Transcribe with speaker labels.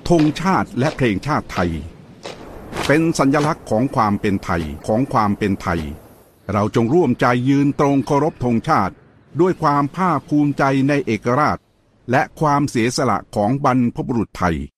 Speaker 1: ธงชาติและเพลงชาติไทยเป็นสัญลักษณ์ของความเป็นไทยเราจงร่วมใจยืนตรงเคารพธงชาติด้วยความภาคภูมิใจในเอกราชและความเสียสละของบรรพบุรุษไทย